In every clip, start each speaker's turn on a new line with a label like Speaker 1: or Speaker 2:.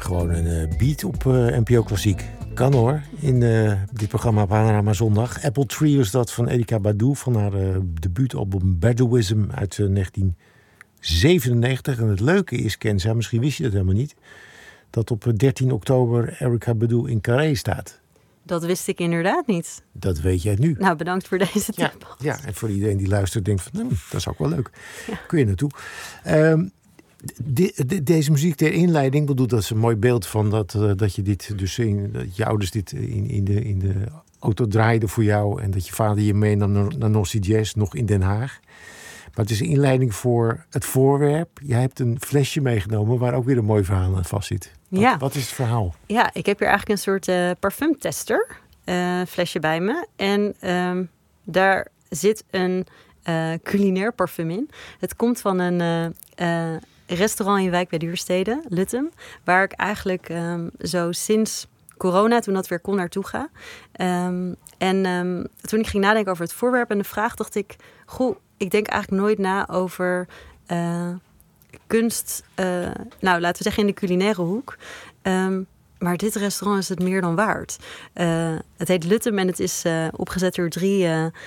Speaker 1: gewoon een beat op NPO Klassiek. Kan hoor, in dit programma Panorama Zondag. Apple Tree was dat van Erykah Badu van haar debuutalbum Baduizm uit 1997. En het leuke is, Kenza, misschien wist je dat helemaal niet, dat op 13 oktober Erykah Badu in Carré staat.
Speaker 2: Dat wist ik inderdaad niet.
Speaker 1: Dat weet jij nu.
Speaker 2: Nou, bedankt voor deze tip.
Speaker 1: Ja, en voor iedereen die luistert denkt van, dat is ook wel leuk. Ja. Kun je naartoe. Deze muziek ter inleiding, bedoel, dat is een mooi beeld van dat je dit dus dat je ouders dit in de auto draaiden voor jou en dat je vader je mee naar Nossi Jazz, nog in Den Haag. Maar het is een inleiding voor het voorwerp. Jij hebt een flesje meegenomen waar ook weer een mooi verhaal aan vast zit. Wat is het verhaal?
Speaker 2: Ja, ik heb hier eigenlijk een soort parfumtester flesje bij me. En daar zit een culinair parfum in. Het komt van een restaurant in Wijk bij Duurstede, Lutum, waar ik eigenlijk zo sinds corona, toen dat weer kon, naartoe ga. Toen ik ging nadenken over het voorwerp en de vraag, dacht ik, goh, ik denk eigenlijk nooit na over kunst, laten we zeggen in de culinaire hoek. Maar dit restaurant is het meer dan waard. Het heet Lutum en het is opgezet door 3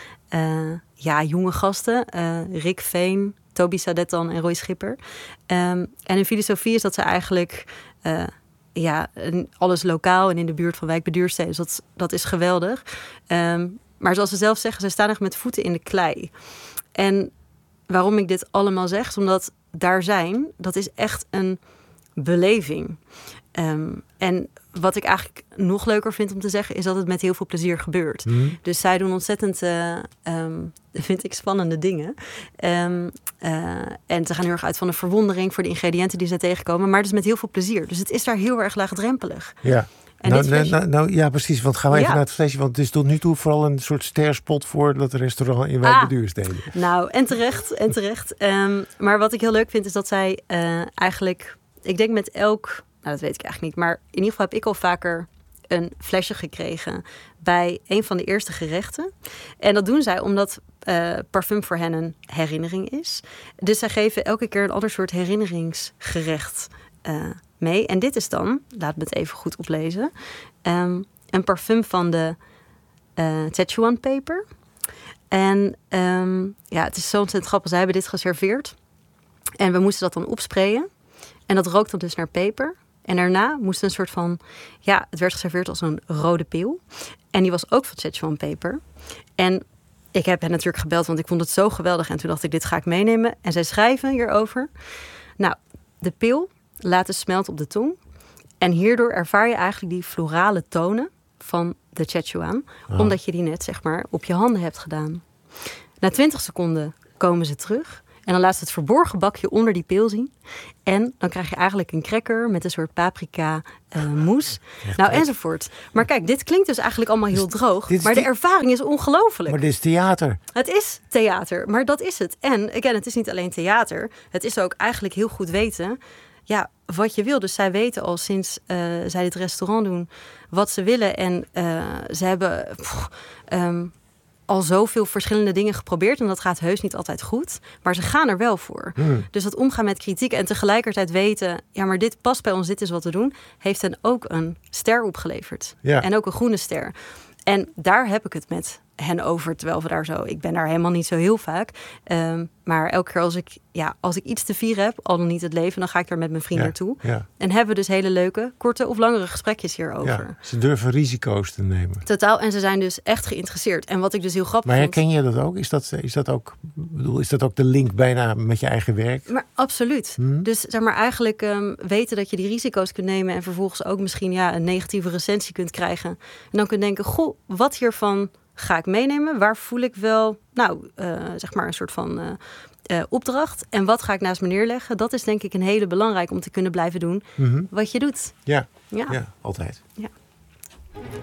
Speaker 2: jonge gasten. Rick Veen, Toby Sadettan en Roy Schipper. En hun filosofie is dat ze eigenlijk alles lokaal en in de buurt van Wijk bij Duurstede. Dus dat is geweldig. Maar zoals ze zelf zeggen, ze staan echt met voeten in de klei. En waarom ik dit allemaal zeg, is omdat daar zijn, dat is echt een beleving. En wat ik eigenlijk nog leuker vind om te zeggen, is dat het met heel veel plezier gebeurt. Mm. Dus zij doen ontzettend, vind ik, spannende dingen. En ze gaan heel erg uit van de verwondering voor de ingrediënten die ze tegenkomen. Maar dus met heel veel plezier. Dus het is daar heel erg laagdrempelig. Ja.
Speaker 1: Ja, precies. Want gaan we even naar het flesje. Want het is tot nu toe vooral een soort sterspot voor dat restaurant in Wijk bij Duurstede.
Speaker 2: Nou, en terecht. Maar wat ik heel leuk vind, is dat zij eigenlijk, ik denk met elk, dat weet ik eigenlijk niet, maar in ieder geval heb ik al vaker een flesje gekregen bij een van de eerste gerechten. En dat doen zij omdat parfum voor hen een herinnering is. Dus zij geven elke keer een ander soort herinneringsgerecht mee. En dit is dan, laat me het even goed oplezen, een parfum van de Szechuan-peper. En het is zo ontzettend grappig. Zij hebben dit geserveerd. En we moesten dat dan opsprayen. En dat rookt dan dus naar peper. En daarna moest een soort van, het werd geserveerd als een rode pil. En die was ook van Szechuan-peper. En ik heb hen natuurlijk gebeld, want ik vond het zo geweldig. En toen dacht ik, dit ga ik meenemen. En zij schrijven hierover. Nou, de pil laten smelten op de tong. En hierdoor ervaar je eigenlijk die florale tonen van de Szechuan. Omdat je die net, zeg maar, op je handen hebt gedaan. Na 20 seconden komen ze terug. En dan laat ze het verborgen bakje onder die pil zien. En dan krijg je eigenlijk een cracker met een soort paprika mousse. Enzovoort. Maar kijk, dit klinkt dus eigenlijk allemaal heel droog. Maar de ervaring is ongelooflijk.
Speaker 1: Maar dit is theater.
Speaker 2: Het is theater, maar dat is het. En het is niet alleen theater. Het is ook eigenlijk heel goed weten wat je wil. Dus zij weten al sinds zij dit restaurant doen wat ze willen. En ze hebben al zoveel verschillende dingen geprobeerd. En dat gaat heus niet altijd goed. Maar ze gaan er wel voor. Dus dat omgaan met kritiek en tegelijkertijd weten, maar dit past bij ons, dit is wat we doen, heeft hen ook een ster opgeleverd. Ja. En ook een groene ster. En daar heb ik het met hen over, terwijl we daar zo, ik ben daar helemaal niet zo heel vaak. Maar elke keer als ik iets te vieren heb, al dan niet het leven, dan ga ik er met mijn vrienden naartoe. Ja. En hebben we dus hele leuke, korte of langere gesprekjes hierover.
Speaker 1: Ja, ze durven risico's te nemen.
Speaker 2: Totaal, en ze zijn dus echt geïnteresseerd. En wat ik dus heel grappig vind.
Speaker 1: Maar herken je dat ook? Is dat ook de link bijna met je eigen werk?
Speaker 2: Maar absoluut. Dus zeg maar eigenlijk weten dat je die risico's kunt nemen en vervolgens ook misschien een negatieve recensie kunt krijgen. En dan kun je denken, goh, wat hiervan ga ik meenemen? Waar voel ik wel, zeg maar een soort van opdracht? En wat ga ik naast me neerleggen? Dat is denk ik een hele belangrijke om te kunnen blijven doen wat je doet.
Speaker 1: Ja, altijd.
Speaker 2: Ja.